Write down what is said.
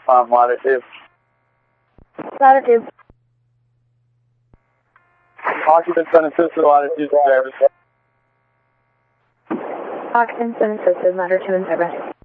Latitude. Latitude. Occupants unassisted, Latitude service. Occupants unassisted, Latitude and service.